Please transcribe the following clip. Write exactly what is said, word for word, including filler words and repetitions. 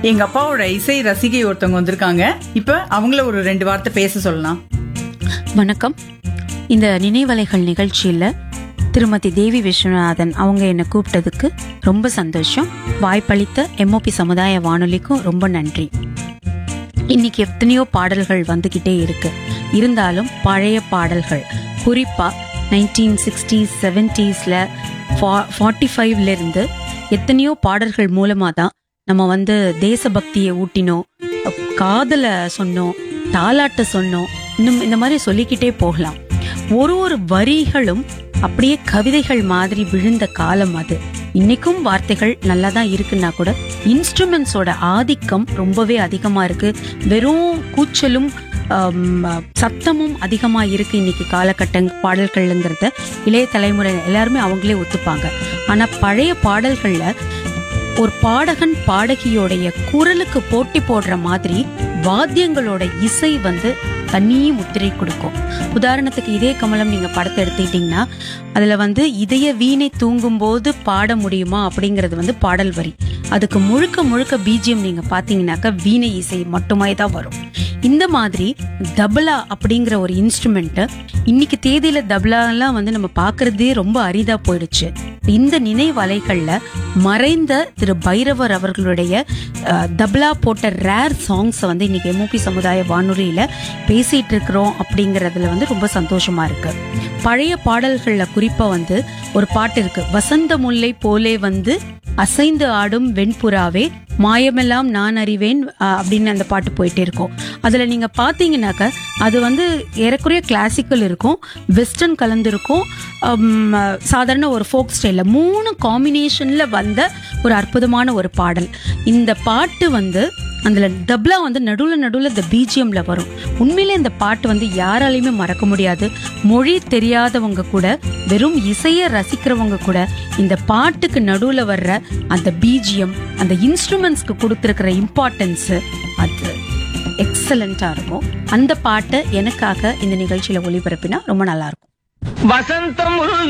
எங்க அப்பாவோட இசை ரசிகை ஒருத்தவங்க வந்திருக்காங்க. இப்ப அவங்கள ஒரு ரெண்டு வார்த்தை பேச சொல்லலாம். வணக்கம். இந்த நினைவலைகள் நிகழ்ச்சியில திருமதி தேவி விஸ்வநாதன் அவங்க என்னை கூப்பிட்டதுக்கு ரொம்ப சந்தோஷம். வாய்ப்பளித்த எம்ஓபி சமுதாய வானொலிக்கும் ரொம்ப நன்றி. இன்னைக்கு எத்தனையோ பாடல்கள் வந்துகிட்டே இருக்கு. இருந்தாலும் பழைய பாடல்கள், குறிப்பா நைன்டீன் சிக்ஸ்டீஸ் செவன்டீஸ்ல ஃபார்ட்டி ஃபைவ்ல இருந்து எத்தனையோ பாடல்கள் மூலமா தான் நம்ம வந்து தேசபக்தியை ஊட்டினோம், காதலை சொன்னோம், தாலாட்ட சொன்னோம். இன்னும் இந்த மாதிரி சொல்லிக்கிட்டே போகலாம். ஒரு ஒரு வரிகளும் அப்படியே கவிதைகள் மாதிரி விழுந்த காலம் அது. இன்னைக்கும் வார்த்தைகள் நல்லா தான் இருக்குன்னா கூட இன்ஸ்ட்ருமெண்ட்ஸோட ஆதிக்கம் ரொம்பவே அதிகமா இருக்கு. வெறும் கூச்சலும் சத்தமும் அதிகமா இருக்கு இன்னைக்கு காலகட்ட பாடல்கள்ங்கிறத இளைய தலைமுறை எல்லாருமே அவங்களே ஒத்துப்பாங்க. ஆனா பழைய பாடல்கள்ல ஒரு பாடகன் பாடகியோடைய குரலுக்கு போட்டி போடுற மாதிரி வாத்தியங்களோட இசை வந்து தனியும் முத்திரை கொடுக்கும். உதாரணத்துக்கு இதே கமலம் நீங்க படத்தை எடுத்துக்கிட்டீங்கன்னா அதுல வந்து இதய வீணை தூங்கும் போது பாட முடியுமா அப்படிங்கறது வந்து பாடல் வரி. அதுக்கு முழுக்க முழுக்க பிஜிஎம் நீங்க பாத்தீங்கன்னாக்கா வீணை இசை மட்டுமே தான் வரும். இந்த மாதிரி தபலா அப்படிங்கிற ஒரு இன்ஸ்ட்ருமெண்ட் இன்னைக்கு தேதியில தபலா எல்லாம் வந்து நம்ம பாக்குறதே ரொம்ப அரிதா போயிடுச்சு. இந்த நினைவலைகள்ல மறைந்த திரு பைரவர் அவர்களுடைய தபலா போட்ட ரேர் சாங்ஸ் வந்து இன்னைக்கு எம்ஓபி சமுதாய வானொலியில பேசிட்டு இருக்கிறோம் அப்படிங்கறதுல வந்து ரொம்ப சந்தோஷமா இருக்கு. பழைய பாடல்கள்ல குறிப்பா வந்து ஒரு பாட்டு இருக்கு, வசந்த முல்லை போலே வந்து அசைந்து ஆடும் வெண்புறாவே மாயமெல்லாம் நான் அறிவேன் அப்படின்னு அந்த பாட்டு போயிட்டே இருக்கும். அதுல நீங்க பாத்தீங்கன்னாக்க அது வந்து ஏறக்குறைய கிளாசிக்கல் இருக்கும், வெஸ்டர்ன் கலந்து இருக்கும், சாதாரண ஒரு ஃபோக் ஸ்டைல மூணு காம்பினேஷன்ல வந்த ஒரு அற்புதமான ஒரு பாடல். இந்த பாட்டு வந்து அதுல தப்லா வந்து நடுவுல நடுவுல இந்த பிஜிஎம்ல வரும். உண்மையிலே இந்த பாட்டு வந்து யாராலையுமே மறக்க முடியாது. மொழி தெரியாதவங்க கூட, வெறும் இசைய ரசிக்கிறவங்க கூட இந்த பாட்டுக்கு நடுவுல வர்ற அந்த பிஜிஎம், அந்த இன்ஸ்ட்ருமெண்ட்ஸ்க்கு கொடுத்திருக்கிற இம்பார்ட்டன்ஸ் அது எக்ஸலண்டா இருக்கும். அந்த பாட்டை எனக்காக இந்த நிகழ்ச்சியில ஒளிபரப்பினா ரொம்ப நல்லா இருக்கும். வசந்தம்